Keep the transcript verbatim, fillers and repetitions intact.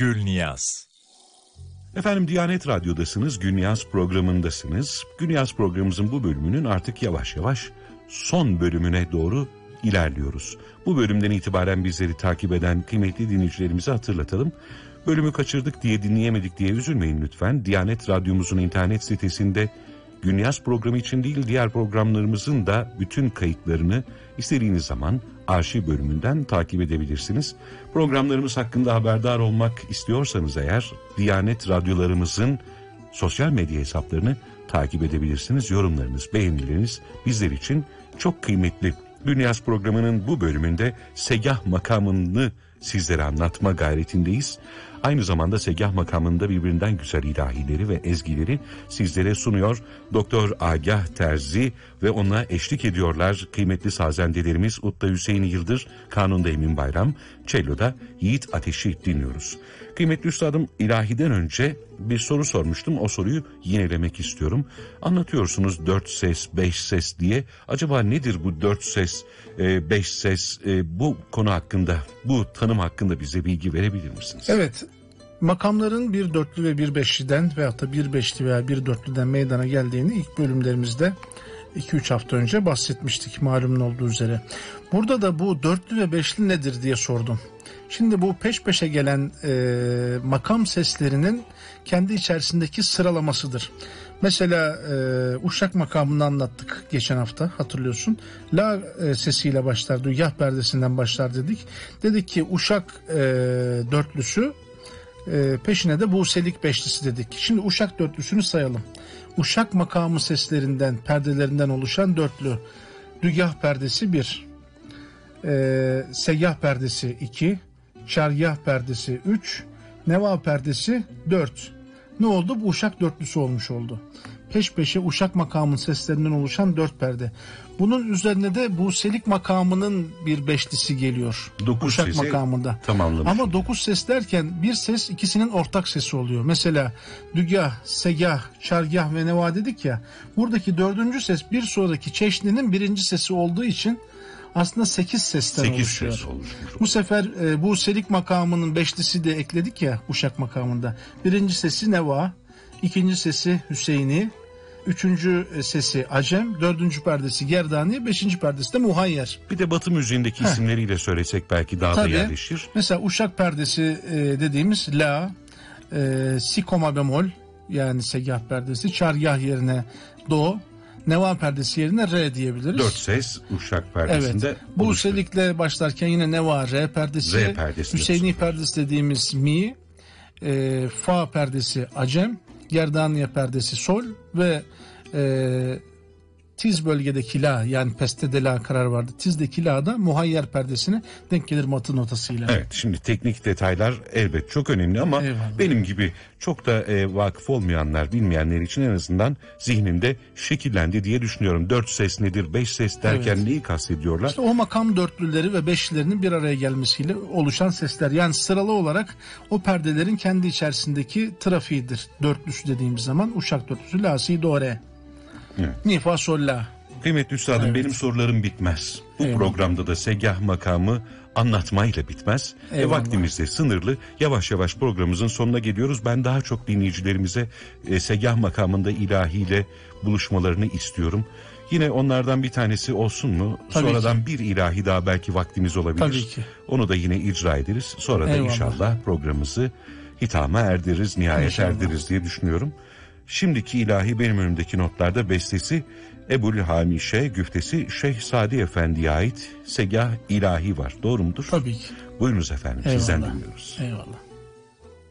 Gülniyaz. Efendim, Diyanet Radyo'dasınız, Gülniyaz programındasınız. Gülniyaz programımızın bu bölümünün artık yavaş yavaş son bölümüne doğru ilerliyoruz. Bu bölümden itibaren bizleri takip eden kıymetli dinleyicilerimize hatırlatalım. Bölümü kaçırdık diye, dinleyemedik diye üzülmeyin lütfen. Diyanet Radyomuzun internet sitesinde Gülniyaz programı için değil, diğer programlarımızın da bütün kayıtlarını istediğiniz zaman arşiv bölümünden takip edebilirsiniz. Programlarımız hakkında haberdar olmak istiyorsanız eğer, Diyanet Radyolarımızın sosyal medya hesaplarını takip edebilirsiniz. Yorumlarınız, beğenileriniz bizler için çok kıymetli. Gülniyaz programının bu bölümünde segah makamını sizlere anlatma gayretindeyiz. Aynı zamanda segah makamında birbirinden güzel ilahileri ve ezgileri sizlere sunuyor Doktor Agah Terzi ve ona eşlik ediyorlar kıymetli sazendelerimiz Utta Hüseyin Yıldır, Kanun'da Emin Bayram, Cello'da Yiğit Ateş'i dinliyoruz. Kıymetli üstadım, ilahiden önce bir soru sormuştum. O soruyu yinelemek istiyorum. Anlatıyorsunuz dört ses, beş ses diye. Acaba nedir bu dört ses, e, beş ses? E, bu konu hakkında, bu tanım hakkında bize bilgi verebilir misiniz? Evet. Makamların bir dörtlü ve bir beşliden veyahut da bir beşli veya bir dörtlüden meydana geldiğini ilk bölümlerimizde iki üç hafta önce bahsetmiştik, malumun olduğu üzere. Burada da bu dörtlü ve beşli nedir diye sordum. Şimdi bu peş peşe gelen e, makam seslerinin kendi içerisindeki sıralamasıdır. Mesela e, Uşak makamını anlattık geçen hafta, hatırlıyorsun. La e, sesiyle başlar, Dügah perdesinden başlar dedik. Dedik ki Uşak e, dörtlüsü, e, peşine de Buselik beşlisi dedik. Şimdi Uşak dörtlüsünü sayalım. Uşak makamı seslerinden, perdelerinden oluşan dörtlü. Dügah perdesi bir, e, Seyyah perdesi iki, Çargah perdesi üç, Neva perdesi dört. Ne oldu? Bu Uşak dörtlüsü olmuş oldu. Peş peşe Uşak makamının seslerinden oluşan dört perde. Bunun üzerine de Buselik makamının bir beşlisi geliyor. Dokuz Uşak sesi makamında. Tamamlamış. Ama dokuz ses derken bir ses ikisinin ortak sesi oluyor. Mesela Dügah, Segah, Çargah ve Neva dedik ya. Buradaki dördüncü ses bir sonraki çeşninin birinci sesi olduğu için aslında sekiz sesten sekiz oluşuyor. Ses oluşmuş. Bu sefer e, Buselik makamının beşlisi de ekledik ya Uşak makamında. Birinci sesi Neva, ikinci sesi Hüseyini, üçüncü sesi Acem, dördüncü perdesi Gerdani, beşinci perdesi de Muhayyer. Bir de Batı müziğindeki Heh. isimleriyle söylesek belki daha Tabii, da yerleşir. Mesela Uşak perdesi e, dediğimiz La, e, Si koma bemol, yani Segah perdesi, Çargah yerine Do, Neva perdesi yerine Re diyebiliriz. Dört ses Uşak perdesinde. Evet. Buselik'le başlarken yine Neva Re perdesi, Re perdesi Hüseyini perdesi dediğimiz Mi, e, Fa perdesi Acem, Gerdaniye perdesi Sol ve e, tiz bölgedeki La, yani pestede La karar vardı. Tizdeki La da Muhayyer perdesine denk gelir matı notasıyla. Evet, şimdi teknik detaylar elbet çok önemli ama Eyvallah. benim gibi çok da e, vakıf olmayanlar, bilmeyenler için en azından zihnimde şekillendi diye düşünüyorum. Dört ses nedir, beş ses derken Evet. neyi kastediyorlar? İşte o makam dörtlüleri ve beşlilerinin bir araya gelmesiyle oluşan sesler. Yani sıralı olarak o perdelerin kendi içerisindeki trafiğidir. Dörtlüsü dediğimiz zaman Uşak dörtlüsü La, Si, Do, Re. Evet. Mi, Fa, Sol, La. Kıymetli üstadım, Evet. benim sorularım bitmez. Bu Eyvallah. programda da segah makamı anlatmayla bitmez. E, Eyvallah. vaktimiz de sınırlı. Yavaş yavaş programımızın sonuna geliyoruz. Ben daha çok dinleyicilerimize e, segah makamında ilahiyle buluşmalarını istiyorum. Yine onlardan bir tanesi olsun mu? Tabii Sonradan ki. bir ilahi daha belki vaktimiz olabilir. Tabii ki. Onu da yine icra ederiz. Sonra da Eyvallah. inşallah programımızı hitama erdiririz, nihayet İnşallah. erdiririz diye düşünüyorum. Şimdiki ilahi benim önümdeki notlarda bestesi Ebul Hamişe, güftesi Şeyh Sadi Efendi'ye ait Segah ilahi var. Doğru mudur? Tabii ki. Buyurunuz efendim, Eyvallah. sizden dinliyoruz. Eyvallah.